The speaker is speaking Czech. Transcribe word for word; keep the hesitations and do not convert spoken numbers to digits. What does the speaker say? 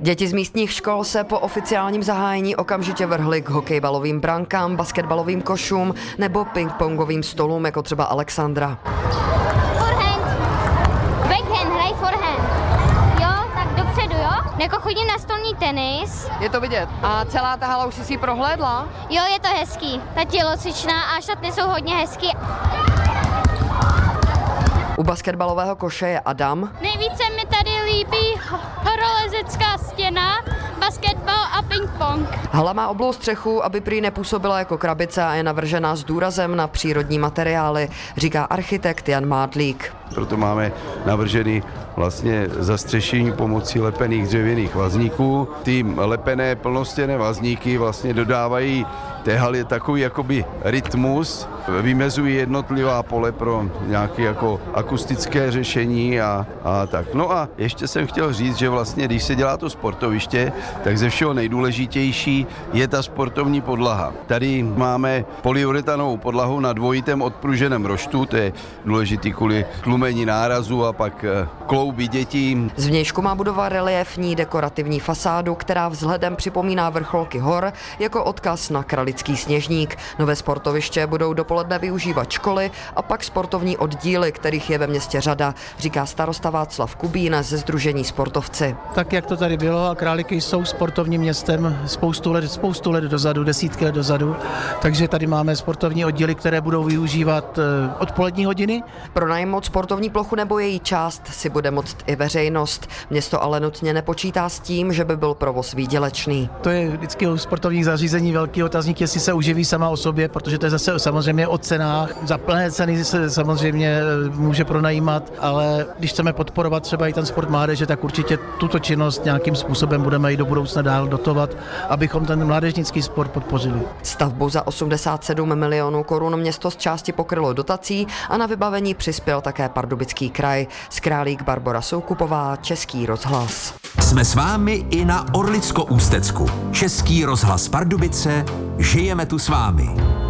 Děti z místních škol se po oficiálním zahájení okamžitě vrhly k hokejbalovým brankám, basketbalovým košům nebo pingpongovým stolům, jako třeba Alexandra. Forehand, backhand, hraj forehand. Jo, tak dopředu, jo? Jako chodím na stolní tenis. Je to vidět. A celá ta hala už jsi si prohlédla? Jo, je to hezký. Ta tělocvičná a šatny jsou hodně hezký. U basketbalového koše je Adam. Nejvíce mi tady líbí horolezecká stěna, basketbal a ping-pong. Hala má oblou střechu, aby prý nepůsobila jako krabice a je navržená s důrazem na přírodní materiály, říká architekt Jan Mádlík. Proto máme navržený vlastně zastřešení pomocí lepených dřevěných vazníků. Ty lepené plnostěnné vazníky vlastně dodávají té haly takový jakoby rytmus, vymezují jednotlivá pole pro nějaké jako akustické řešení a, a tak. No a ještě jsem chtěl říct, že vlastně když se dělá to sportoviště, tak ze všeho nejdůležitější je ta sportovní podlaha. Tady máme polyuretanovou podlahu na dvojitém odpruženém roštu, to je důležitý kvůli tlumení nárazu a pak klouby dětí. Zvnějšku má budova reliefní dekorativní fasádu, která vzhledem připomíná vrcholky hor jako odkaz na Kralický Sněžník. Nové sportoviště budou dopoledne využívat školy a pak sportovní oddíly, kterých je ve městě řada, říká starosta Václav Kubín ze Sdružení Sportovci. Tak, jak to tady bylo, a Králíky jsou sportovním městem spoustu let, spoustu let dozadu, desítky let dozadu, takže tady máme sportovní oddíly, které budou využívat odpolední hodiny. Pronajmout sportovní plochu nebo její část si bude moct i veřejnost. Město ale nutně nepočítá s tím, že by byl provoz výdělečný. To je vždycky u sportovních zařízení velký otazník, jestli se uživí sama o sobě, protože to je zase samozřejmě o cenách. Za plné ceny se samozřejmě může pronajímat, ale když chceme podporovat třeba i ten sport mládeže, tak určitě tuto činnost nějakým způsobem budeme i do budoucna dál dotovat, abychom ten mládežnický sport podpořili. Stavbu za osmdesát sedm milionů korun město z části pokrylo dotací a na vybavení přispěl také Pardubický kraj. Z Králík Barbora Soukupová, Český rozhlas. Jsme s vámi i na Orlicko-Ústecku. Český rozhlas Pardubice, žijeme tu s vámi.